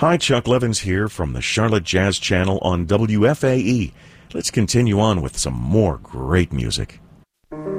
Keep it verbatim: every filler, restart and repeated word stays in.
Hi, Chuck Levins here from the Charlotte Jazz Channel on W F A E. Let's continue on with some more great music.